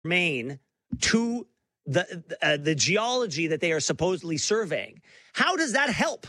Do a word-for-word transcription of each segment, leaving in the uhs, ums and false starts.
Maine to the uh, the geology that they are supposedly surveying. How does that help?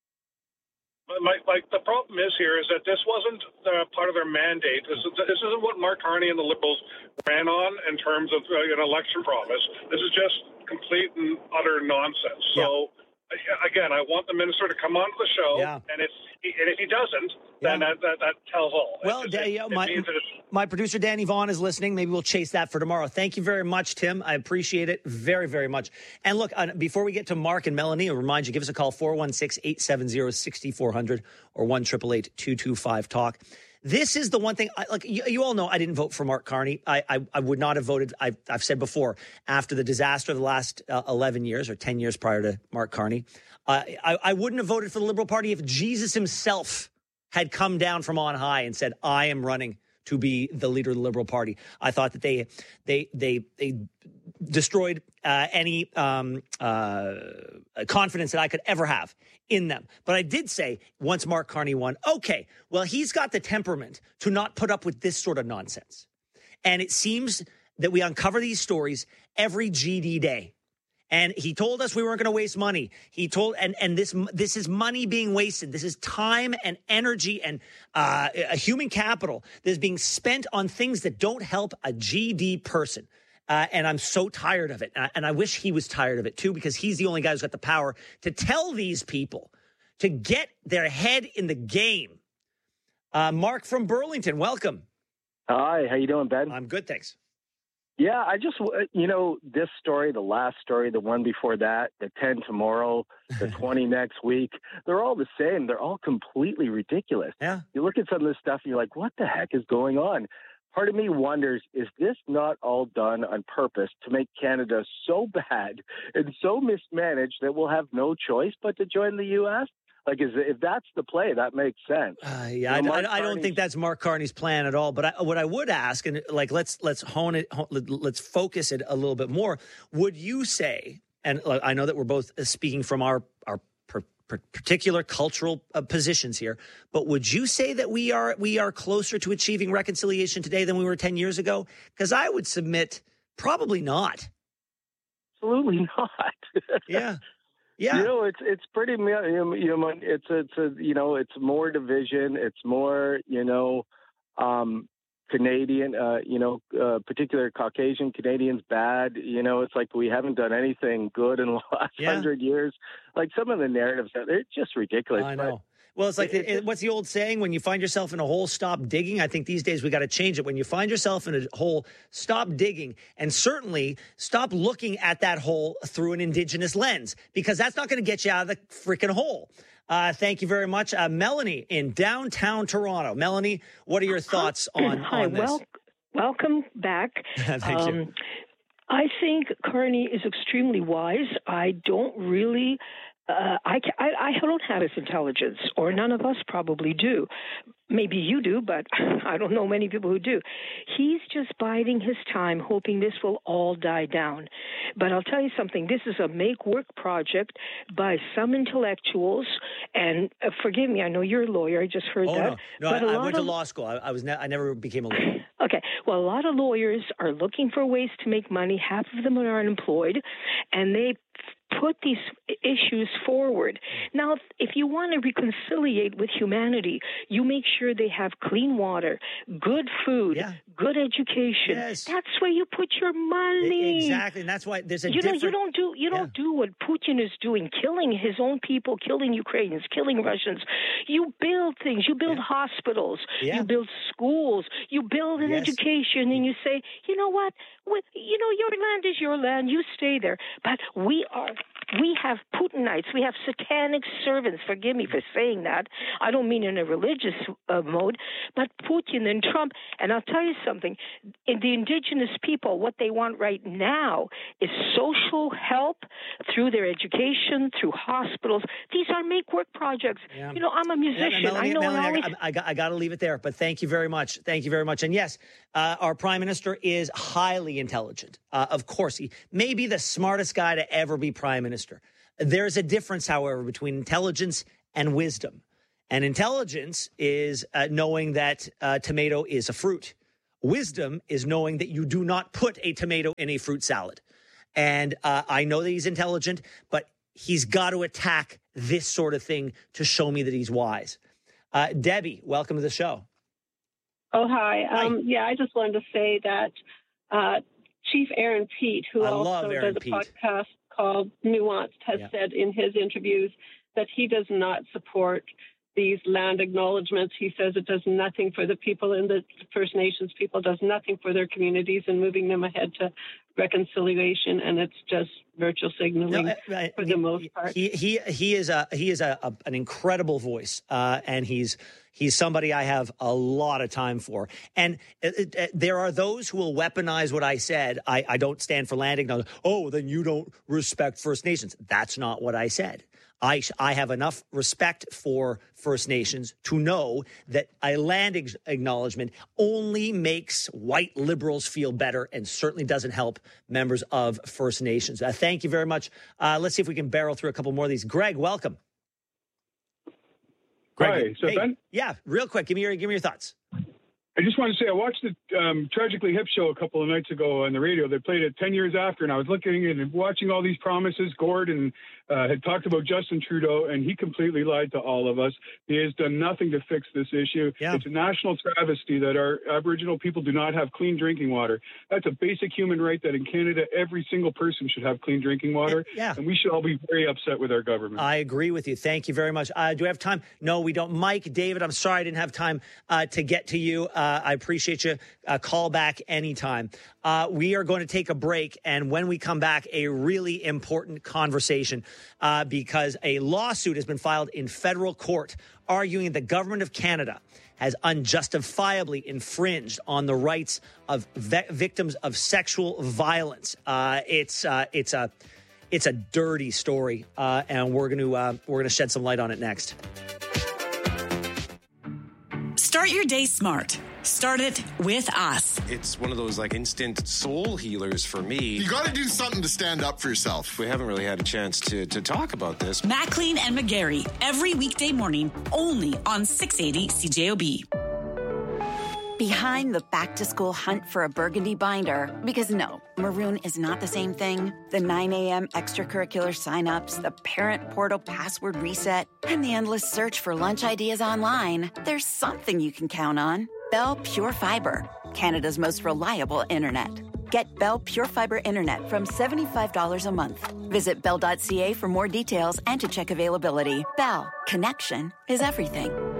My, my, the problem is here is that this wasn't uh, part of their mandate. This, is, this isn't what Mark Carney and the Liberals ran on in terms of uh, an election promise. This is just complete and utter nonsense. So, yeah. again, I want the minister to come onto the show, yeah. and if he, and if he doesn't, then yeah. that, that, that tells all. Well, it, it, it, my, it my producer, Danny Vaughn, is listening. Maybe we'll chase that for tomorrow. Thank you very much, Tim. I appreciate it very, very much. And look, uh, before we get to Mark and Melanie, I'll remind you, give us a call, four one six, eight seven zero, six four zero zero or one eight eight eight, two two five, talk. This is the one thing, I, like you, you all know I didn't vote for Mark Carney. I, I, I would not have voted, I've, I've said before, after the disaster of the last uh, eleven years or ten years prior to Mark Carney, uh, I, I wouldn't have voted for the Liberal Party if Jesus himself had come down from on high and said, I am running to be the leader of the Liberal Party. I thought that they they they they destroyed uh, any um, uh, confidence that I could ever have in them. But I did say, once Mark Carney won, okay, well, he's got the temperament to not put up with this sort of nonsense. And it seems that we uncover these stories every G D day. And he told us we weren't going to waste money. He told, and, and this, this is money being wasted. This is time and energy and uh, a human capital that is being spent on things that don't help a G D person. Uh, and I'm so tired of it. And I, and I wish he was tired of it too, because he's the only guy who's got the power to tell these people to get their head in the game. Uh, Mark from Burlington, welcome. Hi, how you doing, Ben? I'm good, thanks. Yeah, I just, you know, this story, the last story, the one before that, the ten tomorrow, the twenty next week, they're all the same. They're all completely ridiculous. Yeah. You look at some of this stuff and you're like, what the heck is going on? Part of me wonders, is this not all done on purpose to make Canada so bad and so mismanaged that we'll have no choice but to join the U S? Like, is, if that's the play, that makes sense. Uh, yeah, you know, I, I, I don't think that's Mark Carney's plan at all. But I, what I would ask, and like, let's let's hone it, hone, let's focus it a little bit more. Would you say, and I know that we're both speaking from our our per, per particular cultural uh, positions here, but would you say that we are we are closer to achieving reconciliation today than we were ten years ago? Because I would submit, probably not. Absolutely not. Yeah. Yeah, you know, it's it's pretty, you know, it's it's a, you know, it's more division. It's more, you know, um, Canadian, uh, you know, uh, particular Caucasian Canadians bad. You know, it's like we haven't done anything good in the last yeah. hundred years. Like some of the narratives, they're just ridiculous. I know. Well, it's like, the, it, what's the old saying? When you find yourself in a hole, stop digging. I think these days we got to change it. When you find yourself in a hole, stop digging. And certainly stop looking at that hole through an Indigenous lens, because that's not going to get you out of the freaking hole. Uh, thank you very much. Uh, Melanie in downtown Toronto. Melanie, what are your thoughts on, Hi, on this? Well, welcome back. Thank um, you. I think Carney is extremely wise. I don't really... Uh, I, I, I don't have his intelligence, or none of us probably do. Maybe you do, but I don't know many people who do. He's just biding his time, hoping this will all die down. But I'll tell you something. This is a make-work project by some intellectuals. And uh, forgive me, I know you're a lawyer. I just heard oh, that. No, no but I, I lot went of, to law school. I, I was. Ne- I never became a lawyer. Okay. Well, a lot of lawyers are looking for ways to make money. Half of them are unemployed, and they put these issues forward. Now, if you want to reconciliate with humanity, you make sure they have clean water, good food, yeah. good education. Yes. That's where you put your money. Exactly, and that's why there's a you different... know you don't do you don't yeah. do what Putin is doing, killing his own people, killing Ukrainians, killing Russians. You build things. You build yeah. hospitals. Yeah. You build schools. You build an yes. education, and you say, you know what? With, you know, your land is your land. You stay there. But we are. We have Putinites. We have satanic servants. Forgive me for saying that. I don't mean in a religious uh, mode, but Putin and Trump. And I'll tell you something. In the indigenous people, what they want right now is social help through their education, through hospitals. These are make-work projects. Yeah. You know, I'm a musician. Yeah, Melanie, I know. Melanie, I, always... I, I, got, I got to leave it there, but thank you very much. Thank you very much. And yes, uh, our prime minister is highly intelligent. Uh, of course, he may be the smartest guy to ever be prime minister. There's a difference, however, between intelligence and wisdom. And intelligence is uh, knowing that uh, tomato is a fruit, Wisdom is knowing that you do not put a tomato in a fruit salad. And uh, I know that he's intelligent, but he's got to attack this sort of thing to show me that he's wise. Uh, Debbie, welcome to the show. Oh, hi. Hi. Um, yeah, I just wanted to say that uh, Chief Aaron Pete, who I also love Aaron does a Pete. podcast called Nuanced, has Yeah. said in his interviews that he does not support these land acknowledgements. He says it does nothing for the people in the First Nations people, does nothing for their communities and moving them ahead to reconciliation, and it's just virtual signaling No, I- I- for the most part. He he he is a he is a, a an incredible voice, uh, and he's he's somebody I have a lot of time for. And it, it, there are those who will weaponize what I said. I, I don't stand for land acknowledgement. Oh, then you don't respect First Nations. That's not what I said. I, I have enough respect for First Nations to know that a land ex- acknowledgement only makes white liberals feel better and certainly doesn't help members of First Nations. Uh, thank you very much. Uh, let's see if we can barrel through a couple more of these. Greg, welcome. Greg, Hi. So hey, Ben, yeah, real quick, give me your give me your thoughts. I just want to say I watched the um, Tragically Hip show a couple of nights ago on the radio. They played it ten years after, and I was looking and watching all these promises. Gordon uh, had talked about Justin Trudeau, and he completely lied to all of us. He has done nothing to fix this issue. Yeah. It's a national travesty that our Aboriginal people do not have clean drinking water. That's a basic human right that in Canada, every single person should have clean drinking water. Yeah. And we should all be very upset with our government. I agree with you. Thank you very much. Uh, do we have time? No, we don't. Mike, David, I'm sorry I didn't have time uh, to get to you. Uh, I appreciate you. Uh, call back anytime. Uh, we are going to take a break, and when we come back, a really important conversation uh, because a lawsuit has been filed in federal court arguing the government of Canada has unjustifiably infringed on the rights of ve- victims of sexual violence. Uh, it's uh, it's a it's a dirty story, uh, and we're going to uh, we're going to shed some light on it next. Start your day smart. Start it with us. It's one of those like instant soul healers for me. You got to do something to stand up for yourself. We haven't really had a chance to, to talk about this. Maclean and McGarry, every weekday morning, only on six eighty C J O B. Behind the back-to-school hunt for a burgundy binder, because no, maroon is not the same thing. The nine a.m. extracurricular signups, the parent portal password reset, and the endless search for lunch ideas online. There's something you can count on. Bell Pure Fiber, Canada's most reliable internet. Get Bell Pure Fiber internet from seventy-five dollars a month. Visit bell dot c a for more details and to check availability. Bell, connection is everything.